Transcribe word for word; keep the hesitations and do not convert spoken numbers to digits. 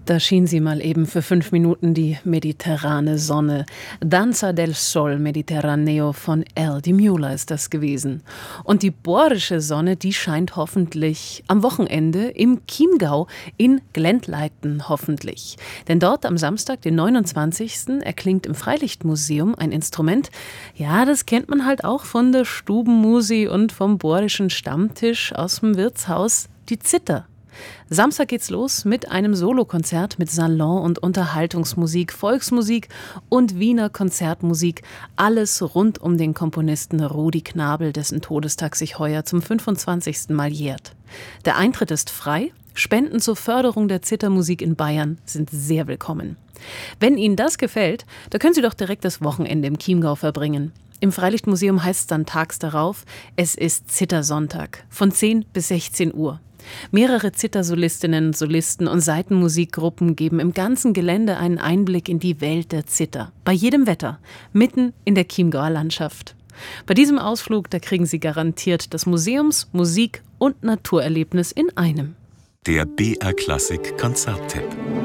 Da schien sie mal eben für fünf Minuten, die mediterrane Sonne. Danza del Sol Mediterraneo von El Di Meola ist das gewesen. Und die bohrische Sonne, die scheint hoffentlich am Wochenende im Chiemgau in Glendleiten hoffentlich. Denn dort am Samstag, den neunundzwanzigsten erklingt im Freilichtmuseum ein Instrument. Ja, das kennt man halt auch von der Stubenmusi und vom bohrischen Stammtisch aus dem Wirtshaus, die Zither. Samstag geht's los mit einem Solokonzert mit Salon- und Unterhaltungsmusik, Volksmusik und Wiener Konzertmusik. Alles rund um den Komponisten Rudi Knabel, dessen Todestag sich heuer zum fünfundzwanzigsten Mal jährt. Der Eintritt ist frei. Spenden zur Förderung der Zithermusik in Bayern sind sehr willkommen. Wenn Ihnen das gefällt, da können Sie doch direkt das Wochenende im Chiemgau verbringen. Im Freilichtmuseum heißt es dann tags darauf, es ist Zittersonntag von zehn bis sechzehn Uhr. Mehrere Zither-Solistinnen und Solisten und Saitenmusikgruppen geben im ganzen Gelände einen Einblick in die Welt der Zither. Bei jedem Wetter, mitten in der Chiemgauer Landschaft. Bei diesem Ausflug, da kriegen Sie garantiert das Museums-, Musik- und Naturerlebnis in einem. Der B R Klassik Konzerttipp.